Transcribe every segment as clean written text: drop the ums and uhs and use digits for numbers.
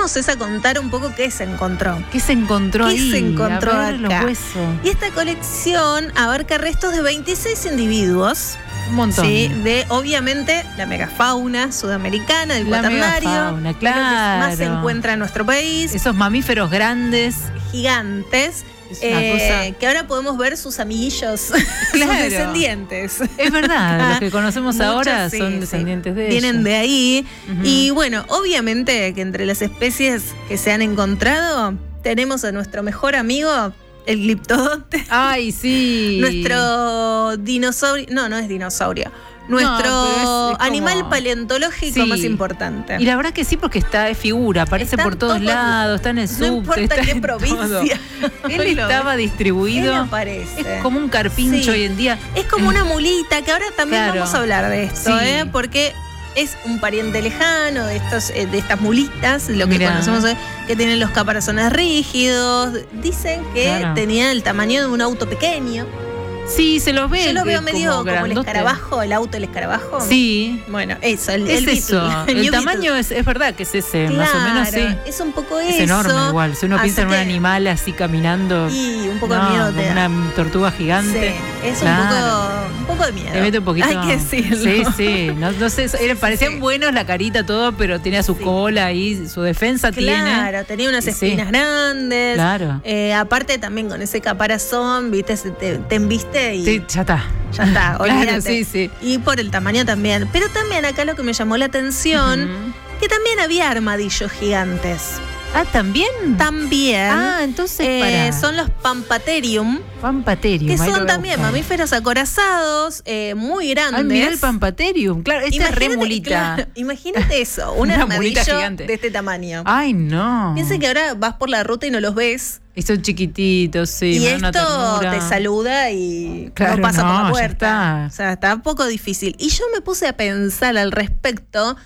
vinimos es a contar un poco qué se encontró. ¿Qué se encontró ahí? ¿Qué se encontró a ver, acá? Los huesos. Y esta colección abarca restos de 26 individuos. Un montón. Sí, de obviamente la megafauna sudamericana, del La cuaternario. megafauna, claro. Que más se encuentra en nuestro país. Esos mamíferos grandes. Gigantes. Es una cosa... Que ahora podemos ver sus amiguillos, Claro. sus descendientes. Es verdad, los que conocemos Muchos, ahora sí, son sí. descendientes de Vienen ellos. de ahí. Ujú. Y bueno, obviamente que entre las especies que se han encontrado, tenemos a nuestro mejor amigo, el gliptodonte. Ay, sí. Nuestro dinosaurio. No es dinosaurio. Nuestro pero es como... animal paleontológico Sí. más importante. Y la verdad que sí, porque es figura, aparece Está por en todos lados, está en el No subte, importa está qué en provincia. todo. Él Hoy lo estaba ves. distribuido. Él aparece. Es como un carpincho Sí. hoy en día. Es como una mulita, que ahora también Claro. vamos a hablar de esto, Sí. porque es un pariente lejano de estas mulitas, lo que Mirá. conocemos hoy, que tienen los caparazones rígidos. Dicen que Claro. tenían el tamaño de un auto pequeño. Sí, se los ve. Yo lo veo medio como el grandote. escarabajo, el auto el escarabajo. Sí. Bueno, eso, el Es Beetle, eso. el El New tamaño Beetle. es verdad que es ese, más o menos, sí. Es un poco Es eso. enorme igual. Si uno Así piensa en un que- animal así caminando. Y un poco no, de miedo te como da. una tortuga gigante. Sí, es Claro. un poco de miedo. Le mete un poquito. Hay que decirlo. Sí, sí. No sé, parecían sí. buenos la carita, todo, pero tenía su Sí. cola ahí, su defensa tiene. Claro, tenía unas Sí. espinas grandes. Claro. Aparte también con ese caparazón, viste, te embiste y Sí, ya está. ya está, olvídate. Claro, sí, sí. Y por el tamaño también. Pero también acá lo que me llamó la atención, Ujú. que también había armadillos gigantes. Ah, ¿también? También. Ah, entonces son los Pampatherium, Pampatherium. que ahí lo son voy a también buscar. mamíferos acorazados, muy grandes. Ay, mirá el Pampatherium. Claro, esta es re mulita. claro, imagínate eso, un Una mulita armadillo gigante. de este tamaño. Ay, no. Piensa que ahora vas por la ruta y no los ves. Y son chiquititos, sí. y me da una esto ternura. te saluda y Claro, no pasa por no, la ya puerta. está. O sea, está un poco difícil. Y yo me puse a pensar al respecto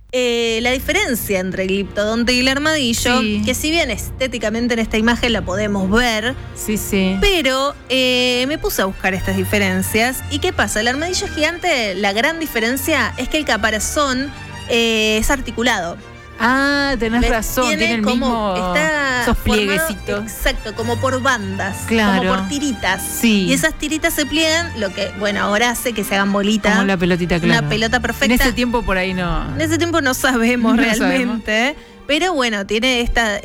la diferencia entre el gliptodonte y el armadillo, Sí. que si bien estéticamente en esta imagen la podemos ver, Sí, sí. pero me puse a buscar estas diferencias. ¿Y qué pasa? El armadillo gigante, la gran diferencia es que el caparazón es articulado. Ah, tenés ¿Ves? razón, tiene el mismo. está Esos formado, plieguecitos. exacto, como por bandas, Claro. como por tiritas. Sí. Y esas tiritas se pliegan, lo que, bueno, ahora hace que se hagan bolitas. Como la pelotita, claro. Una pelota perfecta. En ese tiempo por ahí no. En ese tiempo no sabemos No realmente. Pero bueno, tiene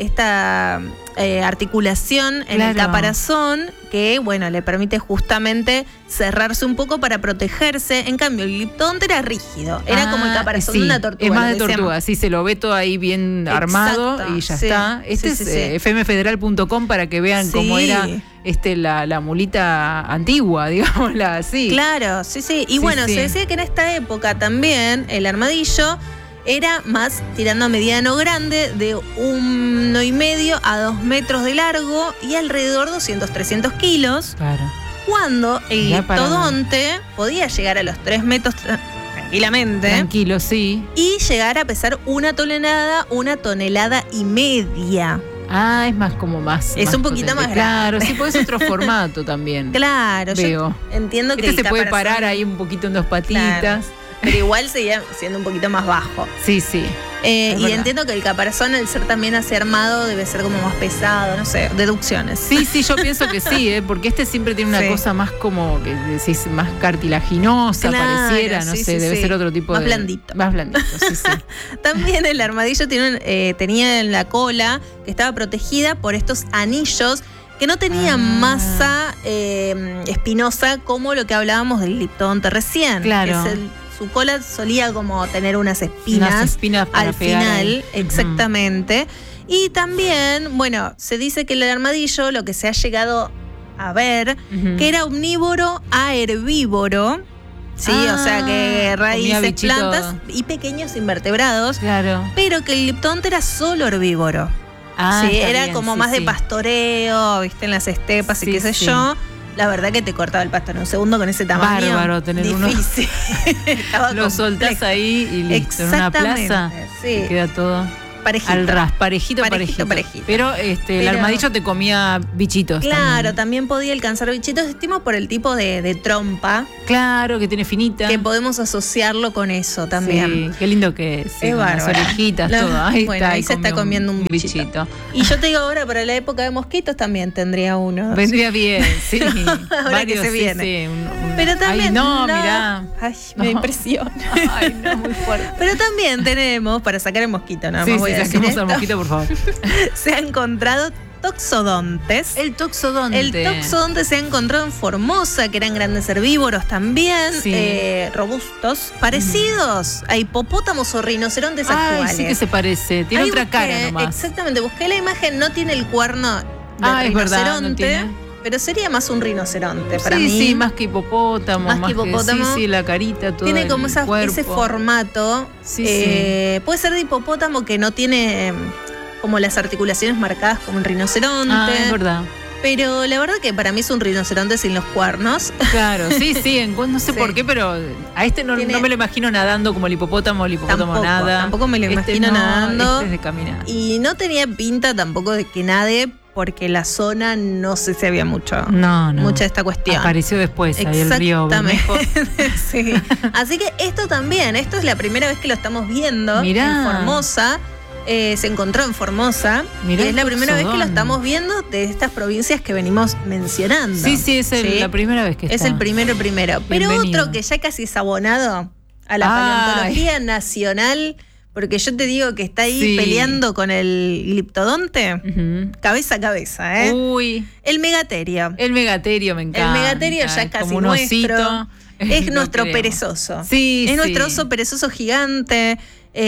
esta articulación en el Claro. caparazón que, bueno, le permite justamente cerrarse un poco para protegerse. En cambio, el gliptodonte era rígido. Era como el caparazón sí, de una tortuga. Es más lo de decíamos. tortuga, sí, se lo ve todo ahí bien Exacto, armado y ya sí, está. Este sí, es sí, sí. fmfederal.com para que vean Sí. cómo era la mulita antigua, digámosla así. Claro, sí, sí. Y Sí, bueno, sí. se decía que en esta época también el armadillo era más tirando a mediano grande, de 1,5 a 2 metros de largo y alrededor 200-300 kilos, Claro. cuando el Ya para- gliptodonte podía llegar a los 3 metros tranquilamente Tranquilo, sí. y llegar a pesar 1,5 toneladas. Ah, Es más como más. Es un poquito potente. más Claro, grande. sí, pues es otro formato también. claro, Veo. yo entiendo que Este el se puede caparazón- parar ahí un poquito en dos patitas. Claro. Pero igual seguía siendo un poquito más bajo. Sí, sí. Es Y verdad. entiendo que el caparazón, al ser también así armado, debe ser como más pesado, no sé, deducciones. Sí, sí, yo pienso que sí, porque este siempre tiene una Sí. cosa más como que decís, más cartilaginosa, Claro, pareciera, no sí, sé, sí, debe sí. ser otro tipo Más de. blandito. Más blandito, sí, sí. También el armadillo tenía en la cola que estaba protegida por estos anillos que no tenían masa espinosa como lo que hablábamos del gliptodonte recién. Claro. Que su cola solía como tener unas espinas. Unas espinas para al pegar final, ahí. exactamente. Y también, bueno, se dice que el armadillo, lo que se ha llegado a ver, Ujú. que era omnívoro a herbívoro. Sí, o sea que comía raíces, bichitos. plantas y pequeños invertebrados. Claro. Pero que el gliptodonte era solo herbívoro. Ah, sí, está era bien, como sí, más de sí. pastoreo, viste, en las estepas Sí, y qué sé sí. yo. La verdad que te cortaba el pasto en un segundo con ese tamaño. Bárbaro tener uno. difícil. Estaba Lo soltás complejo. ahí y listo. En una plaza Exactamente, sí. te queda todo. parejito. Al ras, parejito. Parejito. Pero el armadillo te comía bichitos. Claro, también podía alcanzar bichitos, estimo por el tipo de trompa. Claro, que tiene finita. Que podemos asociarlo con eso también. Sí, qué lindo que es. Es bárbaro. Las orejitas, todo. Ahí se está comiendo un bichito. Y yo te digo ahora, para la época de mosquitos también tendría uno. Vendría bien, sí. Ahora varios, que se viene. Sí, Pero también. Mirá. Ay, me impresiona. Ay, no, muy fuerte. Pero también tenemos, para sacar el mosquito, nada más voy a decir saquemos esto. al mosquito, por favor. Se ha encontrado toxodontes. El toxodonte. El toxodonte se ha encontrado en Formosa, que eran grandes herbívoros también, Sí. robustos, parecidos a hipopótamos o rinocerontes actuales. Sí que se parece. Tiene Ahí otra busqué, cara nomás. Exactamente, busqué la imagen, no tiene el cuerno de Es verdad, no rinoceronte, tiene. pero sería más un rinoceronte para mí. Sí, más que hipopótamo. Más que hipopótamo. Sí, la carita, todo. Tiene como el cuerpo. ese formato. Sí, Puede ser de hipopótamo que no tiene como las articulaciones marcadas como un rinoceronte. Es verdad. Pero la verdad que para mí es un rinoceronte sin los cuernos. Claro, sí, no sé por qué, pero a no me lo imagino nadando como el hipopótamo nada. Tampoco me lo imagino nadando. Es de caminar. Y no tenía pinta tampoco de que nade, porque la zona no sé si había mucha de esta cuestión. Apareció después ahí el río Bermejo. Sí. Así que esto es la primera vez que lo estamos viendo en Formosa. Se encontró en Formosa. Mirá, y es la primera vez que lo estamos viendo de estas provincias que venimos mencionando. Sí, es la primera vez que está. Es el primero. Pero Bienvenido. otro que ya casi es abonado a la paleontología nacional, porque yo te digo que está ahí peleando con el gliptodonte, cabeza a cabeza, ¿eh? Uy. El megaterio. El megaterio me encanta. El megaterio ya es casi como un nuestro. Osito. Es nuestro perezoso. Sí, es nuestro oso perezoso gigante.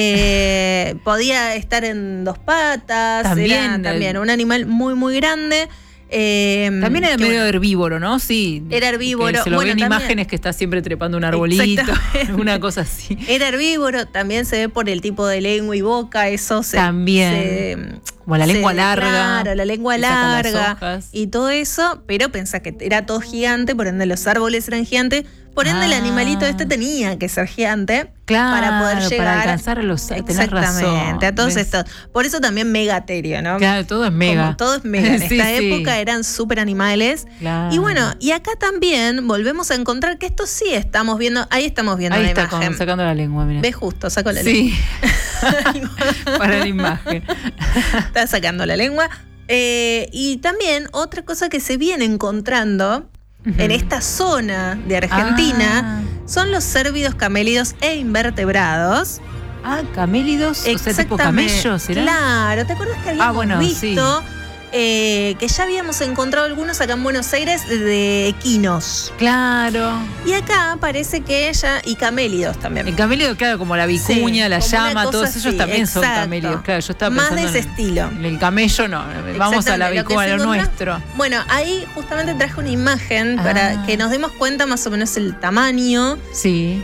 Podía estar en dos patas. También. Era también un animal muy, muy grande. También era medio herbívoro, ¿no? Sí. Era herbívoro. Se lo ven imágenes que está siempre trepando un arbolito. Una cosa así. Era herbívoro, también se ve por el tipo de lengua y boca, eso también. Como la lengua larga. Claro, la lengua larga y todo eso, pero pensá que era todo gigante, por ende los árboles eran gigantes, por ende el animalito tenía que ser gigante para poder llegar. Para alcanzar a los. Exactamente, a todos estos. Por eso también megaterio, ¿no? Claro, todo es mega. Como todo es mega. En esta época eran súper animales. Claro. Y bueno, y acá también volvemos a encontrar que esto sí estamos viendo. Ahí estamos viendo ahí la está imagen. Sacando la lengua, mira. Ves justo, saco la lengua. Sí. Para la imagen. Está sacando la lengua. Y también otra cosa que se viene encontrando en esta zona de Argentina son los cérvidos, camélidos e invertebrados. Camélidos, o sea, tipo camellos, ¿será? Claro, ¿te acuerdas que habíamos visto que ya habíamos encontrado algunos acá en Buenos Aires de equinos? Claro. Y acá parece que y camélidos también. El camélido, claro, como la vicuña, la llama, todos ellos también son exacto. camélidos. Claro, yo estaba más pensando de ese estilo. El camello no, vamos a la vicuña, lo nuestro. Bueno, ahí justamente traje una imagen para que nos demos cuenta más o menos el tamaño. Sí.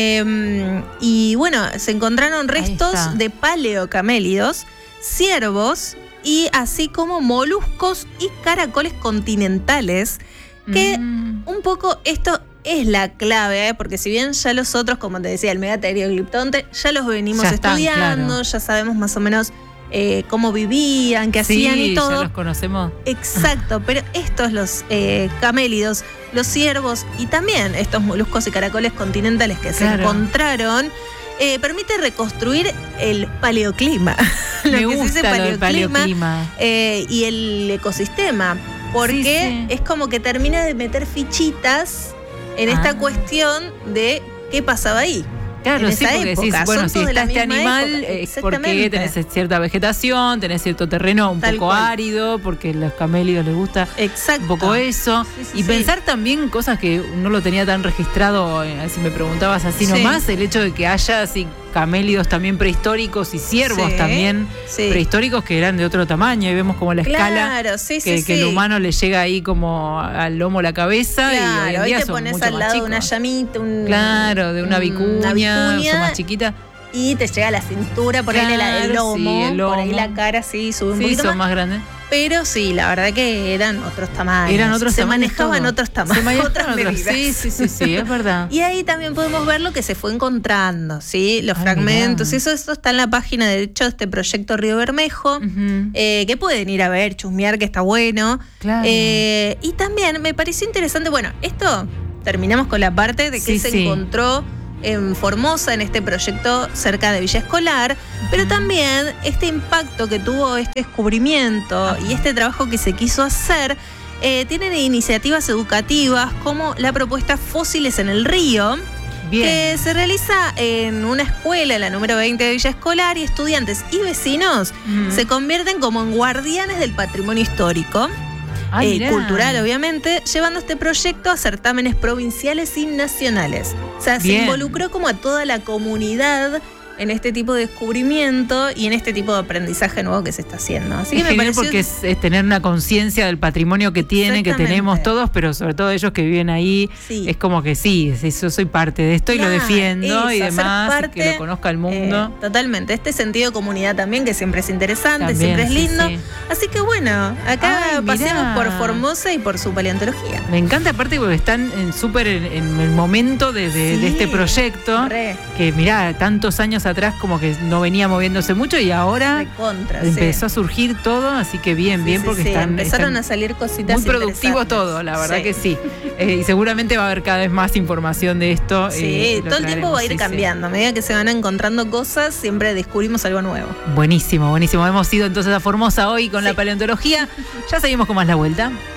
Y bueno, se encontraron restos de paleocamélidos, ciervos y así como moluscos y caracoles continentales, que un poco esto es la clave, porque si bien ya los otros, como te decía, el megaterio y el gliptodonte, ya los venimos estudiando, ya sabemos más o menos cómo vivían, qué hacían y todo. Ya los conocemos. Exacto, pero estos, los camélidos, los ciervos y también estos moluscos y caracoles continentales que se encontraron, permite reconstruir el paleoclima. Me gusta el paleoclima. Y el ecosistema, porque es como que termina de meter fichitas en esta cuestión de qué pasaba ahí. Claro, sí, porque decís, bueno, si está este animal es porque tenés cierta vegetación, tenés cierto terreno un poco árido, porque a los camélidos les gusta un poco eso. Y pensar también cosas que no lo tenía tan registrado, si me preguntabas así nomás, el hecho de que haya así camélidos también prehistóricos y ciervos también prehistóricos que eran de otro tamaño, y vemos como la escala que el humano le llega ahí como al lomo la cabeza. Claro, y hoy en día te pones al lado de una llamita, de una vicuña, son más chiquitas. y te llega a la cintura, por ahí el lomo, por ahí la cara sí sube un poquito son más grandes. Pero sí, la verdad que eran otros tamaños. Se manejaban otros tamaños, otras medidas. Sí, es verdad. Y ahí también podemos ver lo que se fue encontrando, ¿sí? Los fragmentos. Eso está en la página, de hecho, de este proyecto Río Bermejo, que pueden ir a ver, chusmear, que está bueno. Claro. Y también me pareció interesante, bueno, esto terminamos con la parte de que se encontró en Formosa, en este proyecto cerca de Villa Escolar, pero también este impacto que tuvo este descubrimiento y este trabajo que se quiso hacer, tienen iniciativas educativas como la propuesta Fósiles en el Río, que se realiza en una escuela, la número 20 de Villa Escolar, y estudiantes y vecinos se convierten como en guardianes del patrimonio histórico. Cultural, obviamente, llevando este proyecto a certámenes provinciales y nacionales. O sea, se involucró como a toda la comunidad en este tipo de descubrimiento y en este tipo de aprendizaje nuevo que se está haciendo. Así que me parece, porque es tener una conciencia del patrimonio que que tenemos todos, pero sobre todo ellos que viven ahí, es como que yo soy parte de esto y lo defiendo y demás, y que lo conozca el mundo. Totalmente. Este sentido de comunidad también, que siempre es interesante, siempre es lindo. Así que bueno, acá paseamos por Formosa y por su paleontología. Me encanta, aparte, porque están súper en el momento de este proyecto, que mirá, tantos años atrás como que no venía moviéndose mucho y ahora empezó a surgir todo, así que bien, porque empezaron a salir cositas muy productivo todo, la verdad que sí. Y seguramente va a haber cada vez más información de esto. Sí, todo el tiempo va a ir cambiando. A medida que se van encontrando cosas, siempre descubrimos algo nuevo. Buenísimo. Hemos ido entonces a Formosa hoy con la paleontología. Ya seguimos con más La Vuelta.